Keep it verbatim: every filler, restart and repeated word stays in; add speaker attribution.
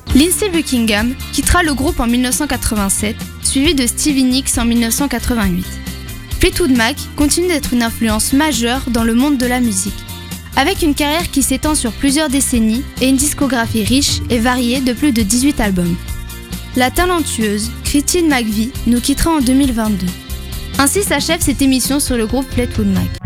Speaker 1: Lindsey Buckingham quittera le groupe en dix-neuf cent quatre-vingt-sept, suivi de Stevie Nicks en dix-neuf cent quatre-vingt-huit. Fleetwood Mac continue d'être une influence majeure dans le monde de la musique, avec une carrière qui s'étend sur plusieurs décennies et une discographie riche et variée de plus de dix-huit albums. La talentueuse Christine McVie nous quittera en deux mille vingt-deux. Ainsi s'achève cette émission sur le groupe Fleetwood Mac.